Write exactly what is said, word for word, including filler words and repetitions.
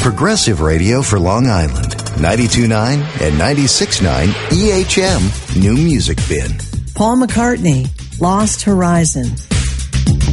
Progressive radio for Long Island. ninety-two point nine and ninety-six point nine E H M New Music Bin. Paul McCartney, Lost Horizon.